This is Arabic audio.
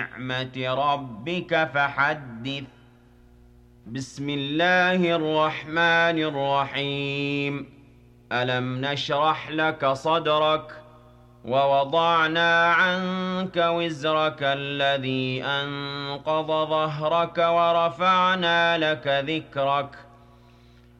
نِعْمَةِ رَبِّكَ فَحَدِّثْ. بسم الله الرحمن الرحيم. ألم نشرح لك صدرك ووضعنا عنك وزرك الذي أنقض ظهرك ورفعنا لك ذكرك